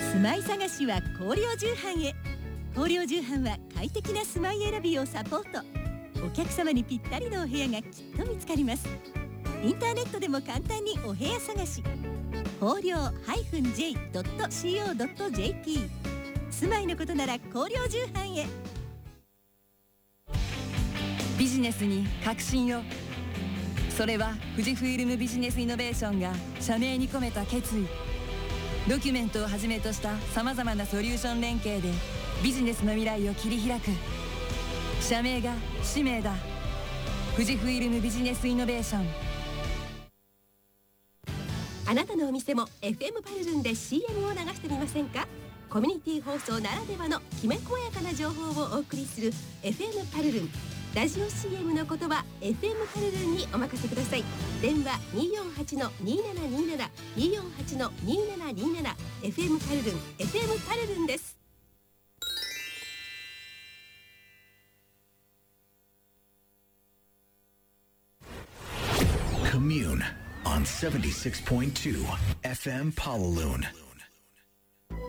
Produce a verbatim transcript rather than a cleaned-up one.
住まい探しは光陵重版へ。光陵重版は快適な住まい選びをサポート。お客様にぴったりのお部屋がきっと見つかります。インターネットでも簡単にお部屋探し。光陵 ジェイドットコードットジェーピー 住まいのことなら光陵重版へ。 ビジネスに革新を。それは富士フイルムビジネスイノベーションが社名に込めた決意。ドキュメントをはじめとしたさまざまなソリューション連携でビジネスの未来を切り開く。社名が使命だ。富士フイルムビジネスイノベーション。 あなたのお店も エフエム パルルンで シーエム を流してみませんか。コミュニティ放送ならではのきめ細やかな情報をお送りする エフエム パルルン。ラジオ シーエム の言葉 エフエム パルルンにお任せください。電話 にーよんはちのにーななにーなな にーよんはちのにーななにーなな エフエム パルルン エフエム パルルンです。 Commune on seventy-six point two エフエム Palaloon.